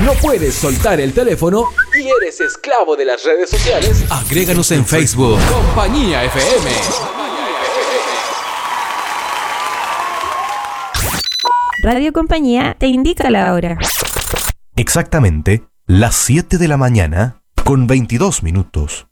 no puedes soltar el teléfono y eres esclavo de las redes sociales, agréganos en Facebook. Compañía FM. Radio Compañía te indica la hora. Exactamente las 7 de la mañana con 22 minutos.